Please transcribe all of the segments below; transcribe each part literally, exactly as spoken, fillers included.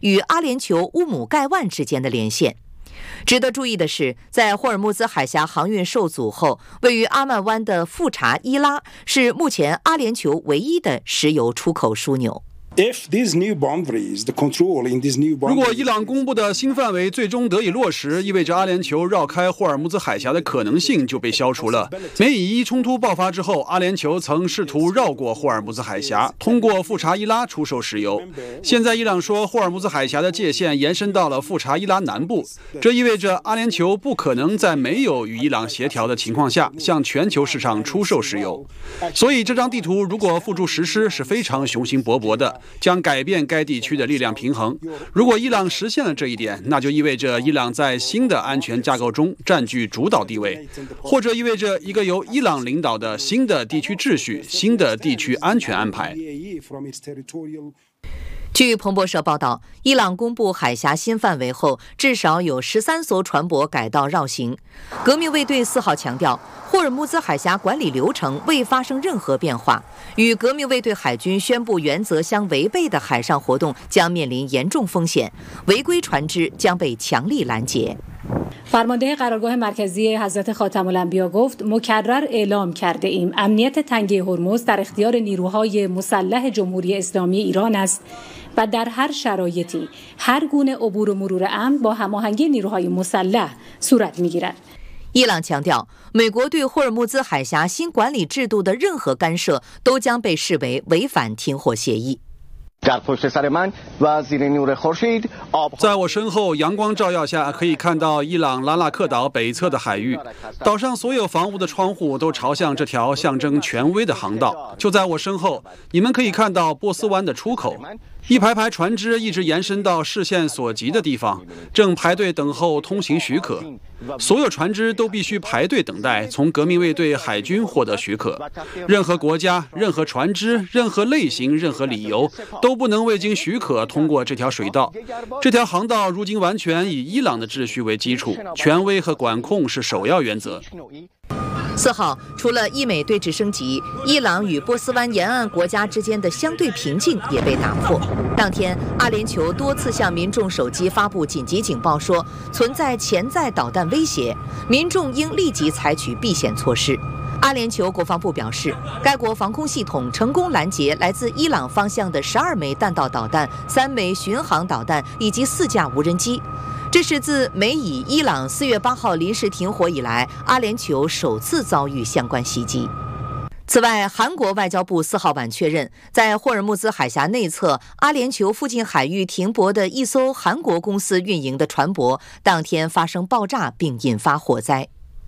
与阿联酋乌姆盖万之间的连线。值得注意的是，在霍尔木兹海峡航运受阻后，位于阿曼湾的富查伊拉是目前阿联酋唯一的石油出口枢纽。 如果伊朗公布的新范围最终得以落实，意味着阿联酋绕开霍尔木兹海峡的可能性就被消除了。美以伊冲突爆发之后，阿联酋曾试图绕过霍尔木兹海峡，通过富查伊拉出售石油。现在伊朗说霍尔木兹海峡的界限延伸到了富查伊拉南部，这意味着阿联酋不可能在没有与伊朗协调的情况下向全球市场出售石油。所以这张地图如果付诸实施是非常雄心勃勃的，将改变该地区的力量平衡。如果伊朗实现了这一点，那就意味着伊朗在新的安全架构中占据主导地位，或者意味着一个由伊朗领导的新的地区秩序、新的地区安全安排。 据彭博社报道，伊朗公布海峡新范围后，至少有十三艘船舶改道绕行。革命卫队四号强调，霍尔木兹海峡管理流程未发生任何变化，与革命卫队海军宣布原则相违背的海上活动将面临严重风险，违规船只将被强力拦截。 فرمانده قرارگاه مرکزی حضرت خاتم الانبیا گفت مکرر اعلام کرده ایم امنیت تنگه هرمز در اختیار نیروهای مسلح جمهوری اسلامی ایران است و در هر شرایطی هر گونه عبور و مرور امن با هماهنگی نیروهای مسلح صورت می‌گیرد。 伊朗强调，美国对霍尔木兹海峡新管理制度的任何干涉都将被视为违反停火协议。 在我身后，阳光照耀下，可以看到伊朗拉纳克岛北侧的海域。岛上所有房屋的窗户都朝向这条象征权威的航道。就在我身后，你们可以看到波斯湾的出口。一排排船只一直延伸到视线所及的地方，正排队等候通行许可。所有船只都必须排队等待从革命卫队海军获得许可。任何国家、任何船只、任何类型、任何理由都不能未经许可通过这条水道。这条航道如今完全以伊朗的秩序为基础，权威和管控是首要原则。 四号，除了伊美对峙升级，伊朗与波斯湾沿岸国家之间的相对平静也被打破。当天，阿联酋多次向民众手机发布紧急警报，说存在潜在导弹威胁，民众应立即采取避险措施。阿联酋国防部表示，该国防空系统成功拦截来自伊朗方向的十二枚弹道导弹、三枚巡航导弹以及四架无人机。这是自美以伊朗四月八号临时停火以来，阿联酋首次遭遇相关袭击。此外，韩国外交部四号晚确认，在霍尔木兹海峡内侧阿联酋附近海域停泊的一艘韩国公司运营的船舶，当天发生爆炸并引发火灾。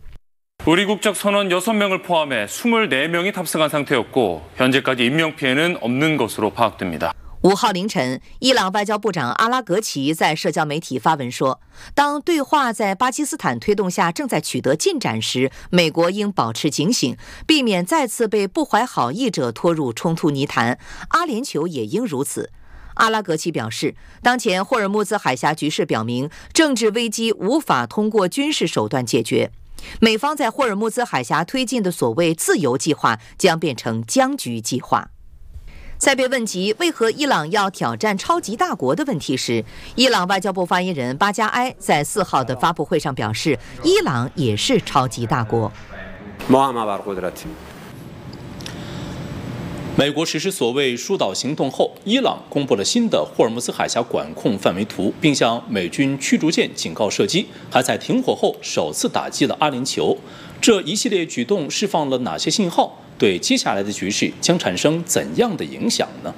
우리 국적 선원 여섯 명을 포함해 이십사 명이 탑승한 상태였고 현재까지 인명 피해는 없는 것으로 파악됩니다。 五号凌晨，伊朗外交部长阿拉格齐在社交媒体发文说，当对话在巴基斯坦推动下正在取得进展时，美国应保持警醒，避免再次被不怀好意者拖入冲突泥潭，阿联酋也应如此。阿拉格齐表示，当前霍尔木兹海峡局势表明，政治危机无法通过军事手段解决，美方在霍尔木兹海峡推进的所谓自由计划将变成僵局计划。在被问及为何伊朗要挑战超级大国的问题时，伊朗外交部发言人巴加埃在四号的发布会上表示，伊朗也是超级大国。 美国实施所谓疏导行动后，伊朗公布了新的霍尔木兹海峡管控范围图，并向美军驱逐舰警告射击，还在停火后首次打击了阿联酋。这一系列举动释放了哪些信号？对接下来的局势将产生怎样的影响呢？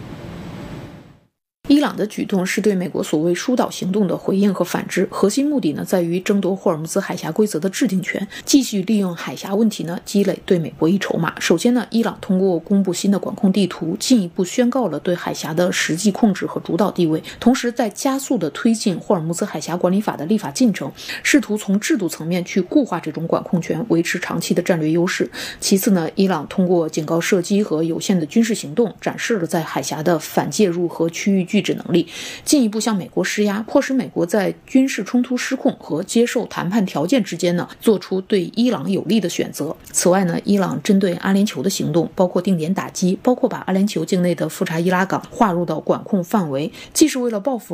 伊朗的举动是对美国所谓疏导行动的回应和反制，核心目的呢在于争夺霍尔木兹海峡规则的制定权，继续利用海峡问题呢积累对美博弈筹码。首先呢，伊朗通过公布新的管控地图，进一步宣告了对海峡的实际控制和主导地位，同时在加速的推进霍尔木兹海峡管理法的立法进程，试图从制度层面去固化这种管控权，维持长期的战略优势。其次呢，伊朗通过警告射击和有限的军事行动，展示了在海峡的反介入和区域拒止能力，进一步向美国施压，迫使美国在军事冲突失控和接受谈判条件之间呢，做出对伊朗有利的选择。此外呢，伊朗针对阿联酋的行动，包括定点打击，包括把阿联酋境内的富查伊拉港划入到管控范围，既是为了报复